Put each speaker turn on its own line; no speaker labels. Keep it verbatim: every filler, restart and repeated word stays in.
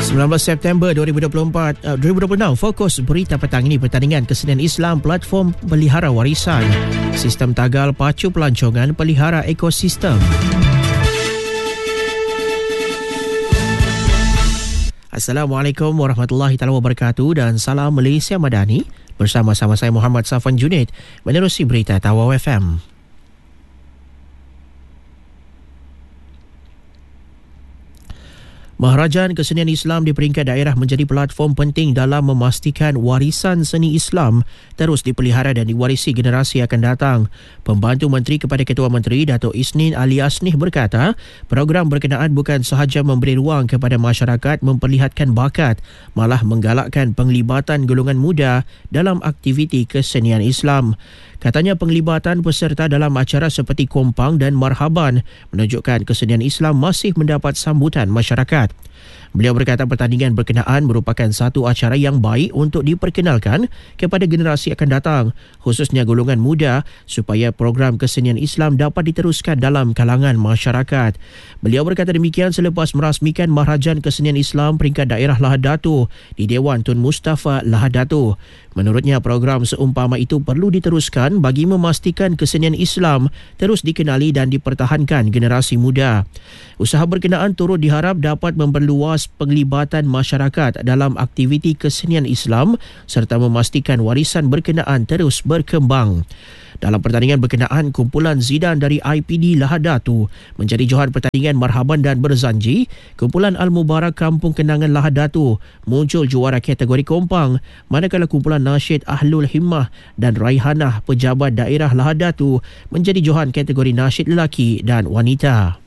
sembilan belas September dua ribu dua puluh empat, uh, dua ribu dua puluh enam, fokus berita petang ini pertandingan kesenian Islam platform pelihara warisan. Sistem tagal pacu pelancongan pelihara ekosistem. Assalamualaikum warahmatullahi taala wabarakatuh dan salam Malaysia Madani. Bersama-sama saya Muhammad Safwan Junaid menerusi berita Tawau F M. Maharajan Kesenian Islam di peringkat daerah menjadi platform penting dalam memastikan warisan seni Islam terus dipelihara dan diwarisi generasi akan datang. Pembantu Menteri kepada Ketua Menteri Datuk Isnin Ali Asnih berkata, program berkenaan bukan sahaja memberi ruang kepada masyarakat memperlihatkan bakat, malah menggalakkan penglibatan golongan muda dalam aktiviti kesenian Islam. Katanya penglibatan peserta dalam acara seperti Kompang dan Marhaban menunjukkan kesenian Islam masih mendapat sambutan masyarakat. Beliau berkata pertandingan berkenaan merupakan satu acara yang baik untuk diperkenalkan kepada generasi akan datang, khususnya golongan muda, supaya program kesenian Islam dapat diteruskan dalam kalangan masyarakat. Beliau berkata demikian selepas merasmikan Maharajan Kesenian Islam peringkat daerah Lahad Datu di Dewan Tun Mustafa Lahad Datu. Menurutnya, program seumpama itu perlu diteruskan bagi memastikan kesenian Islam terus dikenali dan dipertahankan generasi muda. Usaha berkenaan turut diharap dapat memperluas penglibatan masyarakat dalam aktiviti kesenian Islam serta memastikan warisan berkenaan terus berkembang. Dalam pertandingan berkenaan, kumpulan Zidan dari I P D Lahad Datu menjadi johan pertandingan Marhaban dan Berzanji. Kumpulan Al-Mubarak Kampung Kenangan Lahad Datu muncul juara kategori Kompang, manakala kumpulan Nasyid Ahlul Himmah dan Raihanah Pejabat Daerah Lahad Datu menjadi johan kategori nasyid lelaki dan wanita.